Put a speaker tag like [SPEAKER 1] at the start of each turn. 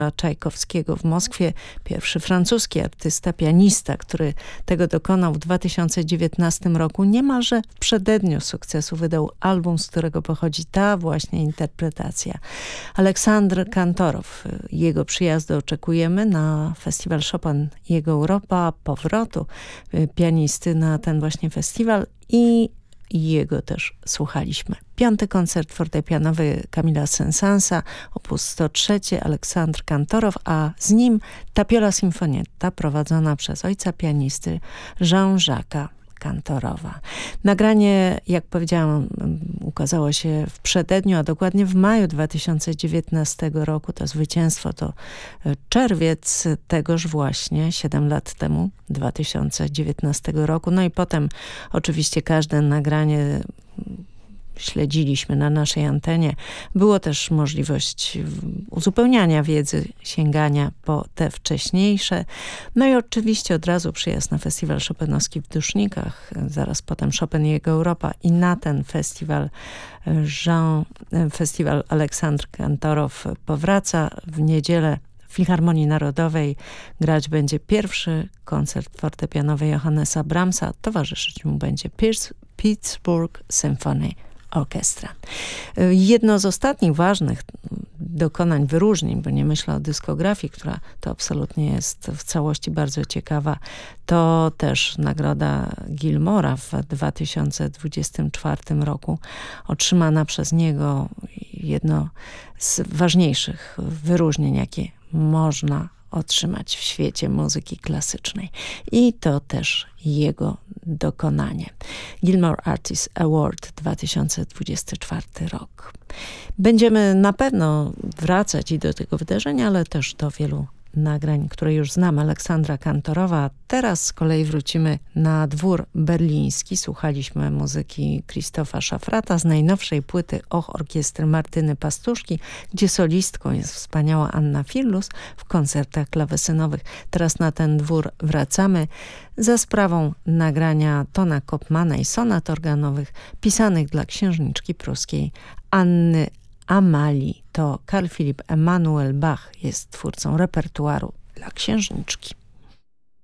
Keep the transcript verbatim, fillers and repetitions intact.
[SPEAKER 1] Czajkowskiego w Moskwie. Pierwszy francuski artysta, pianista, który tego dokonał w dwa tysiące dziewiętnastym roku. Niemalże w przededniu sukcesu wydał album, z którego pochodzi ta właśnie interpretacja. Aleksandr Kantorow. Jego przyjazdu oczekujemy na festiwal Chopin i jego Europa, powrotu pianisty na ten właśnie festiwal i jego też słuchaliśmy. Piąty koncert fortepianowy Kamila Saint-Saënsa, opus sto trzy, Aleksandr Kantorow, a z nim Tapiola Sinfonietta prowadzona przez ojca pianisty Jean-Jacques'a Kantorowa. Nagranie, jak powiedziałam, ukazało się w przededniu, a dokładnie w maju dwa tysiące dziewiętnastego roku. To zwycięstwo to czerwiec tegoż właśnie, siedem lat temu, dwa tysiące dziewiętnastego roku. No i potem oczywiście każde nagranie śledziliśmy na naszej antenie. Było też możliwość uzupełniania wiedzy, sięgania po te wcześniejsze. No i oczywiście od razu przyjazd na festiwal Chopinowski w Dusznikach, zaraz potem Chopin i jego Europa i na ten festiwal Jean, festiwal Aleksandr Kantorow powraca w niedzielę. W Filharmonii Narodowej grać będzie pierwszy koncert fortepianowy Johannesa Brahmsa. Towarzyszyć mu będzie Pittsburgh Symphony Orchestra. Jedno z ostatnich ważnych dokonań, wyróżnień, bo nie myślę o dyskografii, która to absolutnie jest w całości bardzo ciekawa, to też nagroda Gilmora w dwa tysiące dwudziestym czwartym roku, otrzymana przez niego, jedno z ważniejszych wyróżnień, jakie można otrzymać w świecie muzyki klasycznej. I to też jego dokonanie. Gilmore Artist Award dwa tysiące dwudziesty czwarty rok. Będziemy na pewno wracać i do tego wydarzenia, ale też do wielu nagrań, które już znamy, Aleksandra Kantorowa. Teraz z kolei wrócimy na dwór berliński. Słuchaliśmy muzyki Krzysztofa Szafrata z najnowszej płyty Och orkiestry Martyny Pastuszki, gdzie solistką jest wspaniała Anna Firlus w koncertach klawesynowych. Teraz na ten dwór wracamy za sprawą nagrania Tona Kopmana i sonat organowych pisanych dla księżniczki pruskiej Anny Amalii. To Carl Philipp Emanuel Bach jest twórcą repertuaru dla księżniczki.